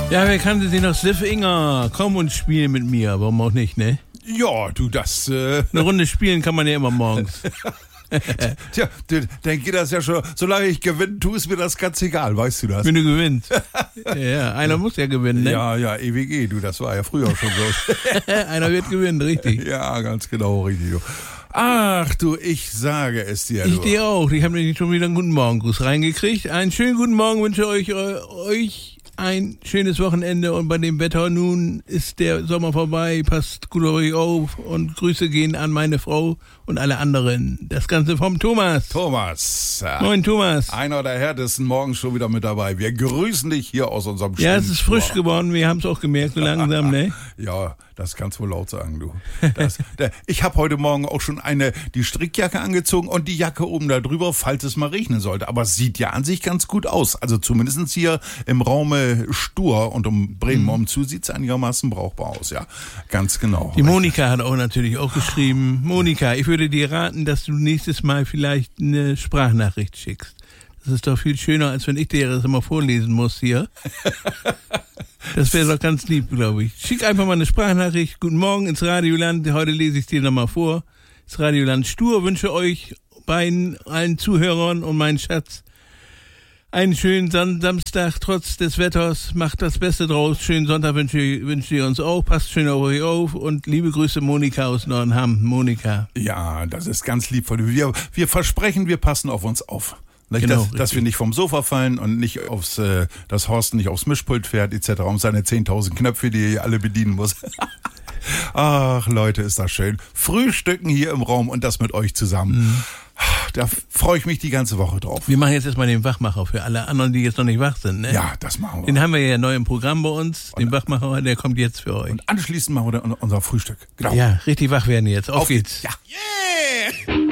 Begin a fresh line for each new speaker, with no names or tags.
Ja, wer kannte sie noch? Sif Inger. Komm und spiel mit mir. Warum auch nicht, ne?
Ja, du, das...
Eine Runde spielen kann man ja immer morgens.
Tja, dann geht das ja schon. Solange ich gewinne, tu es mir das ganz egal, weißt du das?
Wenn du gewinnst. Ja, einer muss ja gewinnen, ne?
Ja, EWG, du, das war ja früher schon so.
Einer wird gewinnen, richtig.
Ja, ganz genau, richtig. Du. Ach du, ich sage es dir.
Ich dir auch. Ich habe nämlich schon wieder einen guten Morgengruß reingekriegt. Einen schönen guten Morgen wünsche euch ein schönes Wochenende und bei dem Wetter nun ist der Sommer vorbei. Passt gut auf euch auf und Grüße gehen an meine Frau und alle anderen. Das Ganze vom Thomas.
Thomas.
Moin Thomas.
Einer der härtesten morgens schon wieder mit dabei. Wir grüßen dich hier aus unserem
Ja, es ist frisch geworden. Wir haben es auch gemerkt, so langsam, ne?
Ja, das kannst du wohl laut sagen, du. Ich habe heute Morgen auch schon die Strickjacke angezogen und die Jacke oben da drüber, falls es mal regnen sollte. Aber es sieht ja an sich ganz gut aus. Also zumindest hier im Raume Stur und um Bremen zu sieht es einigermaßen brauchbar aus. Ja, ganz genau.
Die Monika hat auch natürlich auch geschrieben. Monika, ich würde dir raten, dass du nächstes Mal vielleicht eine Sprachnachricht schickst. Das ist doch viel schöner, als wenn ich dir das immer vorlesen muss hier. Das wäre doch ganz lieb, glaube ich. Schick einfach mal eine Sprachnachricht. Guten Morgen ins Radioland. Heute lese ich es dir nochmal vor. Das Radioland Stur wünsche euch beiden, allen Zuhörern und meinen Schatz einen schönen Samstag, trotz des Wetters. Macht das Beste draus. Schönen Sonntag wünsche ich uns auch. Passt schön auf euch auf. Und liebe Grüße, Monika aus Nordenham. Monika.
Ja, das ist ganz lieb von dir. Wir versprechen, wir passen auf uns auf.
Genau,
dass wir nicht vom Sofa fallen und nicht dass Horst nicht aufs Mischpult fährt, etc. um seine 10.000 Knöpfe, die er alle bedienen muss. Ach, Leute, ist das schön. Frühstücken hier im Raum und das mit euch zusammen. Da freue ich mich die ganze Woche drauf.
Wir machen jetzt erstmal den Wachmacher für alle anderen, die jetzt noch nicht wach sind, ne?
Ja, das machen wir.
Den haben wir ja neu im Programm bei uns. Den Wachmacher, der kommt jetzt für euch.
Und anschließend machen wir unser Frühstück. Genau.
Ja, richtig wach werden jetzt. Auf geht's.
Ja.